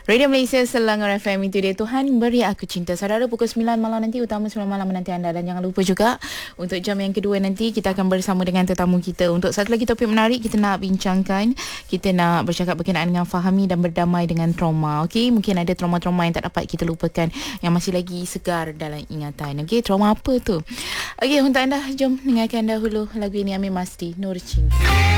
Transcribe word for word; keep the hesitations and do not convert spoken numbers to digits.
Radio Malaysia Selangor F M, itu dia Tuhan Beri Aku Cinta. Saudara, pukul sembilan malam nanti, utama sembilan malam menanti anda. Dan jangan lupa juga, untuk jam yang kedua nanti, kita akan bersama dengan tetamu kita. Untuk satu lagi topik menarik, kita nak bincangkan, kita nak bercakap berkenaan dengan fahami dan berdamai dengan trauma. Okey, mungkin ada trauma-trauma yang tak dapat kita lupakan, yang masih lagi segar dalam ingatan. Okey, trauma apa tu? Okey, untuk anda, jom dengarkan dahulu lagu ini, Amir Masdi, Nur Cinta.